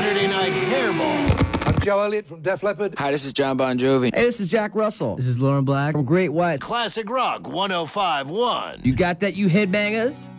Saturday Night Hairball. I'm Joe Elliott from Def Leppard. Hi, this is John Bon Jovi. Hey, this is Jack Russell. This is Lauren Black from Great White. Classic Rock 105.1. You got that, you headbangers?